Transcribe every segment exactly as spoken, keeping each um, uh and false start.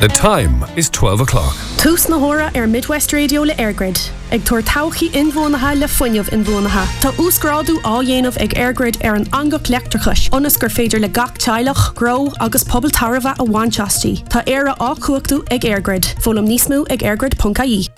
The time is twelve o'clock. Tús na hora ar Midwest Radio le Airgrid. Ag tuair tauchaí inmhónatha le fuinneamh inmhónatha. Tá úsgráadú á dhéanamh ag Airgrid ar an angach leictrachais. Ionas gur féidir le gach teilech, gró agus pobl tarbha a bhainteastí. Tá éire á cuachtú ag Airgrid. Fólam níos mó ag airgrid dot I E.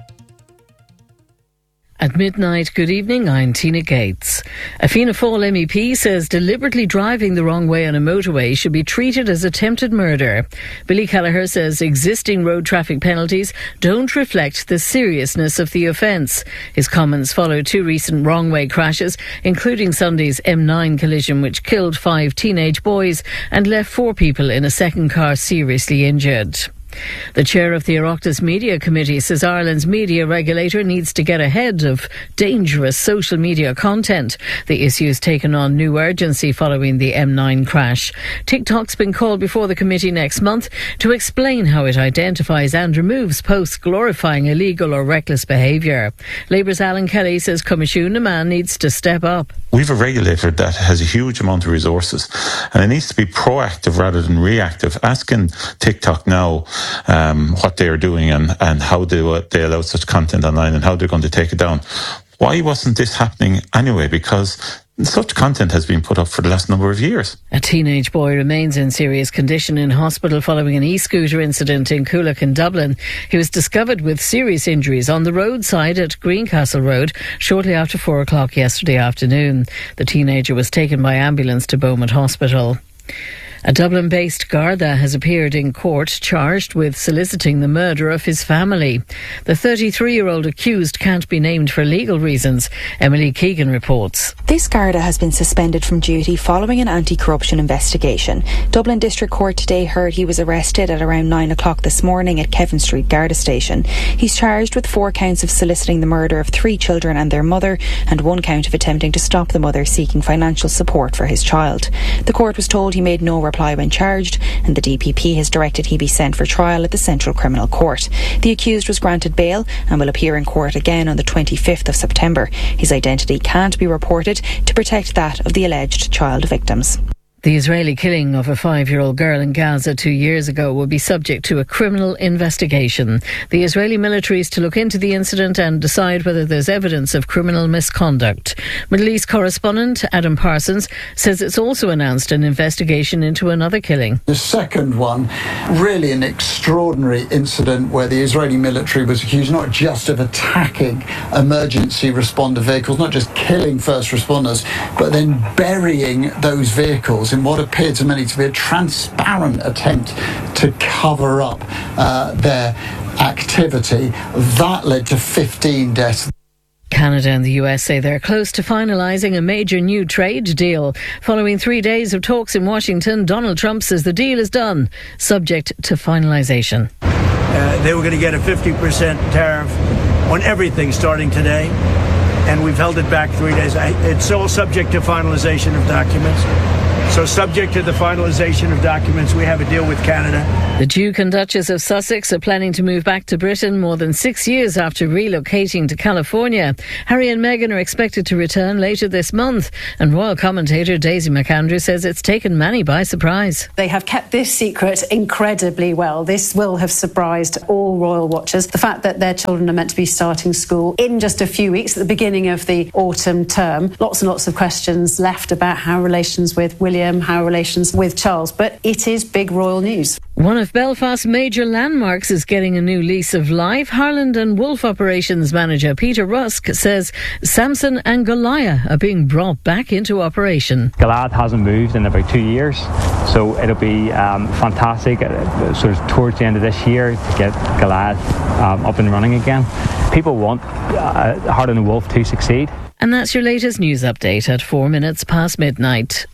At midnight, good evening, I'm Tina Gates. A Fianna Fáil M E P says deliberately driving the wrong way on a motorway should be treated as attempted murder. Billy Kelleher says existing road traffic penalties don't reflect the seriousness of the offence. His comments follow two recent wrong-way crashes, including Sunday's M nine collision which killed five teenage boys and left four people in a second car seriously injured. The chair of the Oireachtas Media Committee says Ireland's media regulator needs to get ahead of dangerous social media content. The issue has taken on new urgency following the M nine crash. TikTok's been called before the committee next month to explain how it identifies and removes posts glorifying illegal or reckless behaviour. Labour's Alan Kelly says Comisiún Man needs to step up. We've a regulator that has a huge amount of resources and it needs to be proactive rather than reactive, asking TikTok now um, what they are doing and, and how they, uh, they allow such content online and how they're going to take it down. Why wasn't this happening anyway? Because such content has been put up for the last number of years. A teenage boy remains in serious condition in hospital following an e-scooter incident in Coolock in Dublin. He was discovered with serious injuries on the roadside at Greencastle Road shortly after four o'clock yesterday afternoon. The teenager was taken by ambulance to Beaumont Hospital. A Dublin-based Garda has appeared in court charged with soliciting the murder of his family. The thirty-three-year-old accused can't be named for legal reasons. Emily Keegan reports. This Garda has been suspended from duty following an anti-corruption investigation. Dublin District Court today heard he was arrested at around nine o'clock this morning at Kevin Street Garda Station. He's charged with four counts of soliciting the murder of three children and their mother and one count of attempting to stop the mother seeking financial support for his child. The court was told he made no reply when charged, and the D P P has directed he be sent for trial at the Central Criminal Court. The accused was granted bail and will appear in court again on the twenty-fifth of September. His identity can't be reported to protect that of the alleged child victims. The Israeli killing of a five-year-old girl in Gaza two years ago will be subject to a criminal investigation. The Israeli military is to look into the incident and decide whether there's evidence of criminal misconduct. Middle East correspondent Adam Parsons says it's also announced an investigation into another killing. The second one, really an extraordinary incident where the Israeli military was accused not just of attacking emergency responder vehicles, not just killing first responders, but then burying those vehicles in what appeared to many to be a transparent attempt to cover up uh, their activity. That led to fifteen deaths. Canada and the U S say they're close to finalising a major new trade deal. Following three days of talks in Washington, Donald Trump says the deal is done, subject to finalisation. Uh, they were going to get a fifty percent tariff on everything starting today, and we've held it back three days. I, it's all subject to finalisation of documents. So subject to the finalisation of documents, we have a deal with Canada. The Duke and Duchess of Sussex are planning to move back to Britain more than six years after relocating to California. Harry and Meghan are expected to return later this month, and royal commentator Daisy McAndrew says it's taken many by surprise. They have kept this secret incredibly well. This will have surprised all royal watchers. The fact that their children are meant to be starting school in just a few weeks at the beginning of the autumn term. Lots and lots of questions left about how relations with William, how relations with Charles, but it is big royal news. One of Belfast's major landmarks is getting a new lease of life. Harland and Wolff operations manager Peter Rusk says Samson and Goliath are being brought back into operation. Goliath hasn't moved in about two years, so it'll be um, fantastic uh, sort of towards the end of this year to get Goliath um, up and running again. People want uh, Harland and Wolff to succeed. And that's your latest news update at four minutes past midnight.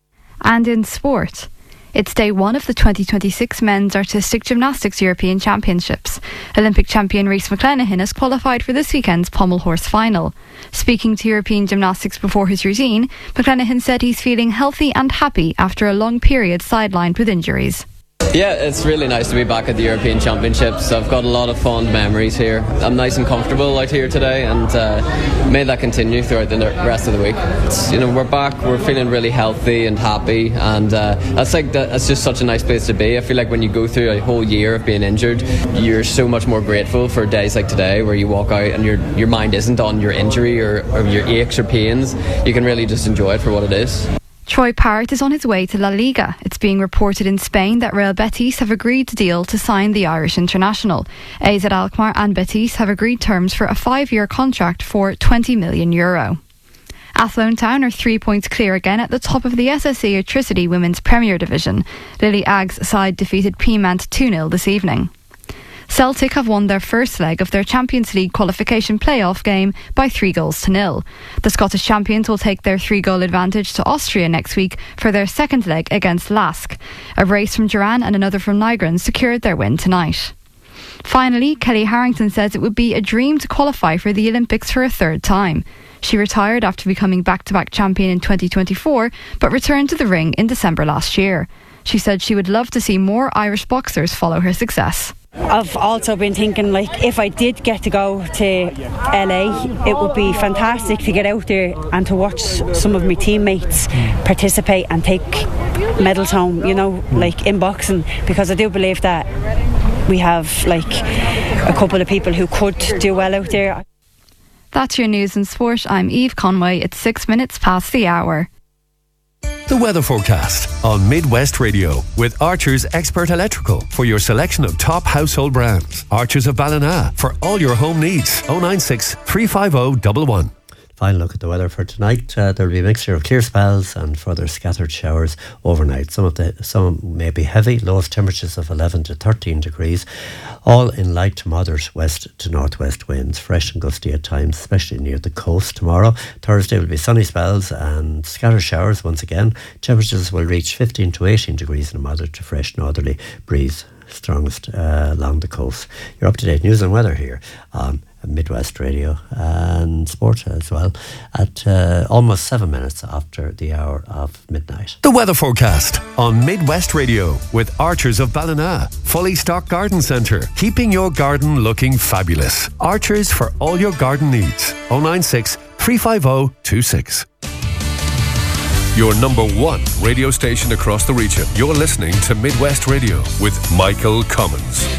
And in sport, it's day one of the twenty twenty-six Men's Artistic Gymnastics European Championships. Olympic champion Rhys McClenaghan has qualified for this weekend's pommel horse final. Speaking to European Gymnastics before his routine, McClenaghan said he's feeling healthy and happy after a long period sidelined with injuries. Yeah, it's really nice to be back at the European Championships. I've got a lot of fond memories here. I'm nice and comfortable out here today, and uh, may that continue throughout the rest of the week. It's, you know, we're back, we're feeling really healthy and happy, and uh, that's like that, that's just such a nice place to be. I feel like when you go through a whole year of being injured, you're so much more grateful for days like today, where you walk out and your your mind isn't on your injury or, or your aches or pains. You can really just enjoy it for what it is. Troy Parrott is on his way to La Liga. It's being reported in Spain that Real Betis have agreed to deal to sign the Irish international. A Z Alkmaar and Betis have agreed terms for a five-year contract for twenty million euro. Athlone Town are three points clear again at the top of the S S E Atricity Women's Premier Division. Lily Agg's side defeated Peamount two nil this evening. Celtic have won their first leg of their Champions League qualification playoff game by three goals to nil. The Scottish champions will take their three-goal advantage to Austria next week for their second leg against Lask. A brace from Duran and another from Nygren secured their win tonight. Finally, Kelly Harrington says it would be a dream to qualify for the Olympics for a third time. She retired after becoming back-to-back champion in twenty twenty-four, but returned to the ring in December last year. She said she would love to see more Irish boxers follow her success. I've also been thinking, like, if I did get to go to L A, it would be fantastic to get out there and to watch some of my teammates participate and take medals home, you know, like in boxing, because I do believe that we have, like, a couple of people who could do well out there. That's your news and sport. I'm Eve Conway. It's six minutes past the hour. The weather forecast on Midwest Radio with Archer's Expert Electrical for your selection of top household brands. Archer's of Ballina for all your home needs. oh nine six, three five oh, one one. Final look at the weather for tonight. Uh, there will be a mixture of clear spells and further scattered showers overnight. Some of the some may be heavy. Lowest temperatures of eleven to thirteen degrees, all in light to moderate west to northwest winds, fresh and gusty at times, especially near the coast. Tomorrow, Thursday, will be sunny spells and scattered showers once again. Temperatures will reach fifteen to eighteen degrees and a moderate to fresh northerly breeze, strongest uh, along the coast. Your up-to-date news and weather here on Midwest Radio and sport as well at uh, almost seven minutes after the hour of midnight. The weather forecast on Midwest Radio with Archers of Ballina. Fully stocked garden centre, keeping your garden looking fabulous. Archers for all your garden needs. oh nine six, three five oh, two six. Your number one radio station across the region. You're listening to Midwest Radio with Michael Commons.